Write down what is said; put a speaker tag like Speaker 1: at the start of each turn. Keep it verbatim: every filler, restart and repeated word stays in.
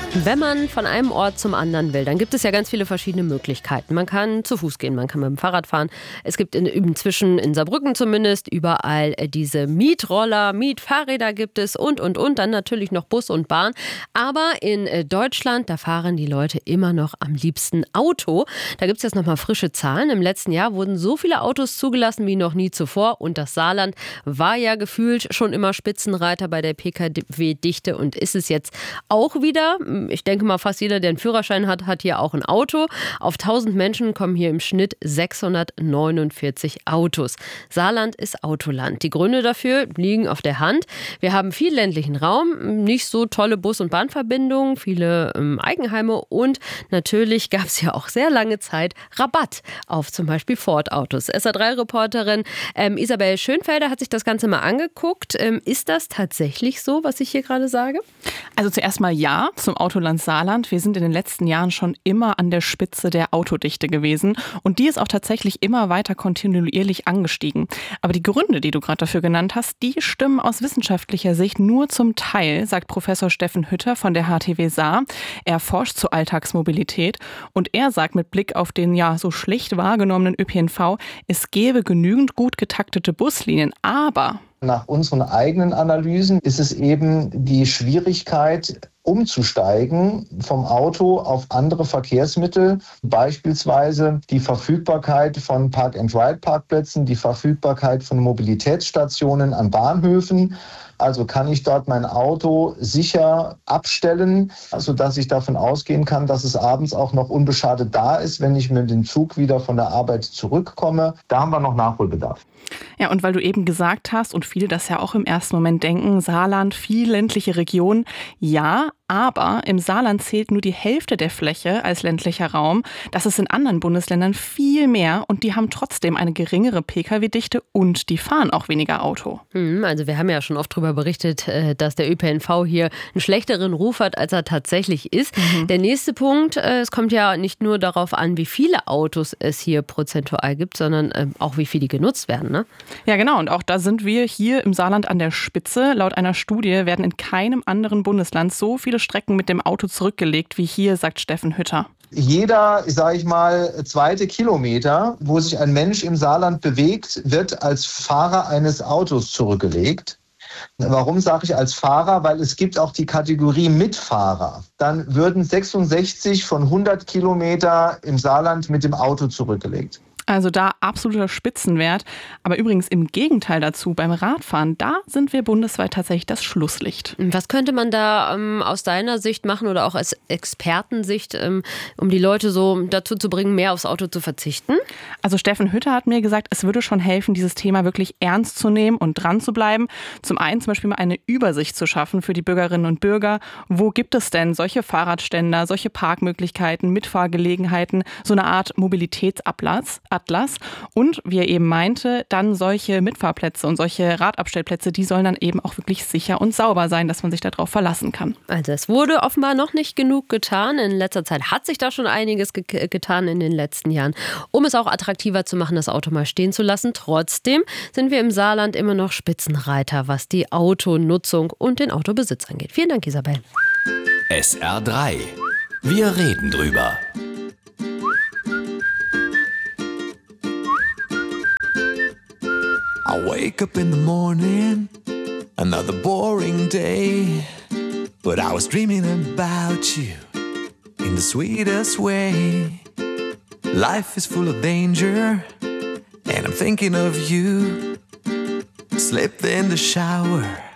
Speaker 1: Wenn man von einem Ort zum anderen will, dann gibt es ja ganz viele verschiedene Möglichkeiten. Man kann zu Fuß gehen, man kann mit dem Fahrrad fahren. Es gibt in, inzwischen in Saarbrücken zumindest überall diese Mietroller, Mietfahrräder gibt es und, und, und. Dann natürlich noch Bus und Bahn. Aber in Deutschland, da fahren die Leute immer noch am liebsten Auto. Da gibt es jetzt nochmal frische Zahlen. Im letzten Jahr wurden so viele Autos zugelassen wie noch nie zuvor. Und das Saarland war ja gefühlt schon immer Spitzenreiter bei der Pkw Dichte und ist es jetzt auch wieder. Ich denke mal, fast jeder, der einen Führerschein hat, hat hier auch ein Auto. Auf tausend Menschen kommen hier im Schnitt sechshundertneunundvierzig Autos. Saarland ist Autoland. Die Gründe dafür liegen auf der Hand. Wir haben viel ländlichen Raum, nicht so tolle Bus- und Bahnverbindungen, viele ähm, Eigenheime und natürlich gab es ja auch sehr lange Zeit Rabatt auf zum Beispiel Ford-Autos. S A drei Reporterin ähm, Isabel Schönfelder hat sich das Ganze mal angeguckt. Ähm, ist das tatsächlich so, was ich hier gerade sage?
Speaker 2: Also zuerst mal ja zum Autoland Saarland. Wir sind in den letzten Jahren schon immer an der Spitze der Autodichte gewesen und die ist auch tatsächlich immer weiter kontinuierlich angestiegen. Aber die Gründe, die du gerade dafür genannt hast, die stimmen aus wissenschaftlicher Sicht nur zum Teil, sagt Professor Steffen Hütter von der H T W Saar. Er forscht zur Alltagsmobilität und er sagt mit Blick auf den ja so schlecht wahrgenommenen Ö P N V, es gäbe genügend gut getaktete Buslinien, aber
Speaker 3: nach unseren eigenen Analysen ist es eben die Schwierigkeit, umzusteigen vom Auto auf andere Verkehrsmittel, beispielsweise die Verfügbarkeit von Park-and-Ride-Parkplätzen, die Verfügbarkeit von Mobilitätsstationen an Bahnhöfen. Also kann ich dort mein Auto sicher abstellen, sodass ich davon ausgehen kann, dass es abends auch noch unbeschadet da ist, wenn ich mit dem Zug wieder von der Arbeit zurückkomme. Da haben wir noch Nachholbedarf.
Speaker 2: Ja, und weil du eben gesagt hast und viele das ja auch im ersten Moment denken, Saarland, viel ländliche Region, ja, aber im Saarland zählt nur die Hälfte der Fläche als ländlicher Raum. Das ist in anderen Bundesländern viel mehr und die haben trotzdem eine geringere Pkw-Dichte und die fahren auch weniger Auto.
Speaker 1: Also wir haben ja schon oft darüber berichtet, dass der Ö P N V hier einen schlechteren Ruf hat, als er tatsächlich ist. Mhm. Der nächste Punkt, es kommt ja nicht nur darauf an, wie viele Autos es hier prozentual gibt, sondern auch wie viel die genutzt werden, ne?
Speaker 2: Ja, genau. Und auch da sind wir hier im Saarland an der Spitze. Laut einer Studie werden in keinem anderen Bundesland so viele Strecken mit dem Auto zurückgelegt wie hier, sagt Steffen Hütter.
Speaker 3: Jeder, sage ich mal, zweite Kilometer, wo sich ein Mensch im Saarland bewegt, wird als Fahrer eines Autos zurückgelegt. Warum sage ich als Fahrer? Weil es gibt auch die Kategorie Mitfahrer. Dann würden sechsundsechzig von hundert Kilometer im Saarland mit dem Auto zurückgelegt.
Speaker 2: Also da absoluter Spitzenwert. Aber übrigens im Gegenteil dazu, beim Radfahren, da sind wir bundesweit tatsächlich das Schlusslicht.
Speaker 1: Was könnte man da ähm, aus deiner Sicht machen oder auch als Expertensicht, ähm, um die Leute so dazu zu bringen, mehr aufs Auto zu verzichten?
Speaker 2: Also Steffen Hütter hat mir gesagt, es würde schon helfen, dieses Thema wirklich ernst zu nehmen und dran zu bleiben. Zum einen zum Beispiel mal eine Übersicht zu schaffen für die Bürgerinnen und Bürger. Wo gibt es denn solche Fahrradständer, solche Parkmöglichkeiten, Mitfahrgelegenheiten, so eine Art Mobilitätsatlas? Atlas. Und wie er eben meinte, dann solche Mitfahrplätze und solche Radabstellplätze, die sollen dann eben auch wirklich sicher und sauber sein, dass man sich darauf verlassen kann.
Speaker 1: Also es wurde offenbar noch nicht genug getan. In letzter Zeit hat sich da schon einiges ge- getan in den letzten Jahren, um es auch attraktiver zu machen, das Auto mal stehen zu lassen. Trotzdem sind wir im Saarland immer noch Spitzenreiter, was die Autonutzung und den Autobesitz angeht. Vielen Dank, Isabel.
Speaker 4: S R drei. Wir reden drüber.
Speaker 5: I wake up in the morning, another boring day, but I was dreaming about you in the sweetest way. Life is full of danger, and I'm thinking of you. Slipped in the shower,